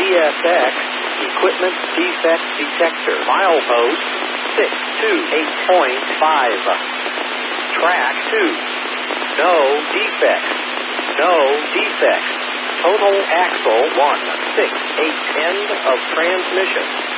ESX, Equipment Defect Detector. Milepost 628.5. Track 2. No defects. No defects. Total axle 1, 6, 8, end of transmission.